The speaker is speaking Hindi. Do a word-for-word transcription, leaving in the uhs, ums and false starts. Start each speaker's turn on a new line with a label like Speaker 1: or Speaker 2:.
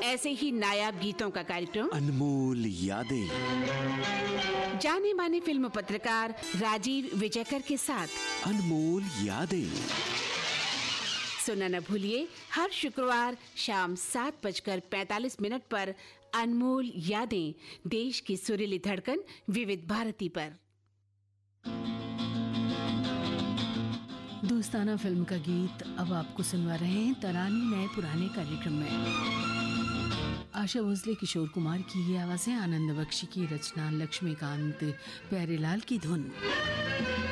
Speaker 1: ऐसे ही नायाब गीतों का कार्यक्रम
Speaker 2: अनमोल यादें,
Speaker 1: जाने माने फिल्म पत्रकार राजीव विजयकर के साथ
Speaker 2: अनमोल यादें।
Speaker 1: सुनना न भूलिए हर शुक्रवार शाम सात बजकर पैंतालीस मिनट पर अनमोल यादें, देश की सुरीली धड़कन विविध भारती पर।
Speaker 3: दोस्ताना फिल्म का गीत अब आपको सुनवा रहे हैं तरानी नए पुराने कार्यक्रम में। आशा भोसले, किशोर कुमार की ये आवाज़ें, आनंद बख्शी की रचना, लक्ष्मीकांत प्यारेलाल की धुन।